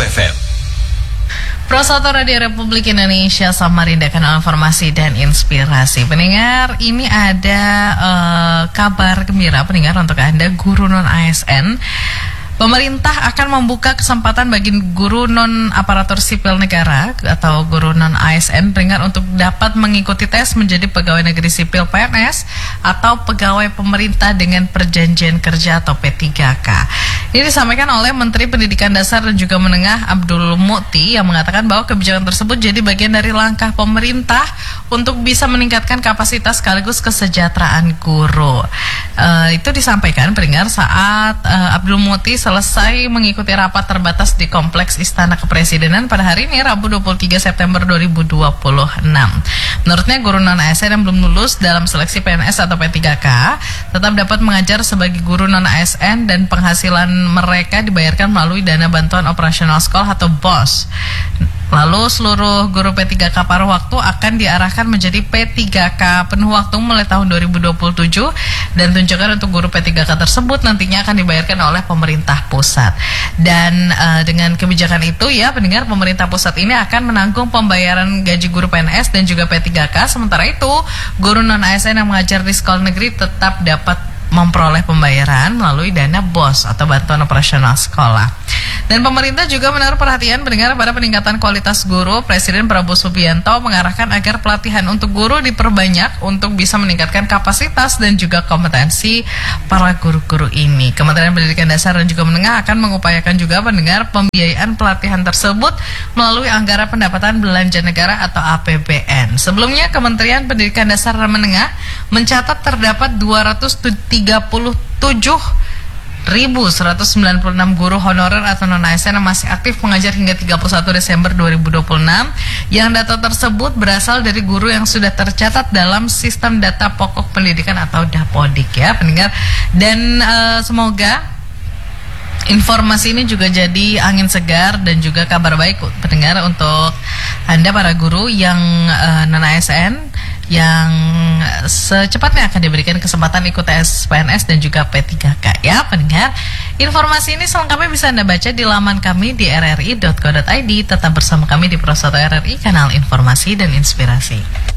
FM. Prosoto Radio Republik Indonesia Samarinda, kanal informasi dan inspirasi. Pendengar, ini ada kabar gembira pendengar untuk Anda guru non ASN. Pemerintah akan membuka kesempatan bagi guru non aparatur sipil negara atau guru non ASN pendengar untuk dapat mengikuti tes menjadi pegawai negeri sipil PNS atau pegawai pemerintah dengan perjanjian kerja atau P3K. Ini disampaikan oleh Menteri Pendidikan Dasar dan juga Menengah Abdul Muti yang mengatakan bahwa kebijakan tersebut jadi bagian dari langkah pemerintah untuk bisa meningkatkan kapasitas sekaligus kesejahteraan guru. Itu disampaikan pendengar saat Abdul Muti selesai mengikuti rapat terbatas di Kompleks Istana Kepresidenan pada hari ini Rabu 23 September 2026. Menurutnya guru non ASN yang belum lulus dalam seleksi PNS atau P3K tetap dapat mengajar sebagai guru non ASN dan penghasilan mereka dibayarkan melalui dana bantuan operasional sekolah atau BOS. Lalu seluruh guru P3K paruh waktu akan diarahkan menjadi P3K penuh waktu mulai tahun 2027 dan tunjangan untuk guru P3K tersebut nantinya akan dibayarkan oleh pemerintah pusat. Dan dengan kebijakan itu ya pendengar, pemerintah pusat ini akan menanggung pembayaran gaji guru PNS dan juga P3K. Sementara itu guru non ASN yang mengajar di sekolah negeri tetap dapat memperoleh pembayaran melalui dana BOS atau bantuan operasional sekolah. Dan pemerintah juga menaruh perhatian pendengar pada peningkatan kualitas guru. Presiden Prabowo Subianto mengarahkan agar pelatihan untuk guru diperbanyak untuk bisa meningkatkan kapasitas dan juga kompetensi para guru-guru ini. Kementerian Pendidikan Dasar dan juga Menengah akan mengupayakan juga pendengar pembiayaan pelatihan tersebut melalui anggaran pendapatan belanja negara atau APBN. Sebelumnya Kementerian Pendidikan Dasar dan Menengah mencatat terdapat 237.196 guru honorer atau non-ASN yang masih aktif mengajar hingga 31 Desember 2026, yang data tersebut berasal dari guru yang sudah tercatat dalam sistem data pokok pendidikan atau Dapodik ya pendengar. Dan semoga informasi ini juga jadi angin segar dan juga kabar baik pendengar untuk Anda para guru yang non-ASN yang secepatnya akan diberikan kesempatan ikut tes PNS dan juga P3K ya pendengar. Informasi ini selengkapnya bisa Anda baca di laman kami di rri.co.id. Tetap bersama kami di Prosoto RRI, kanal informasi dan inspirasi.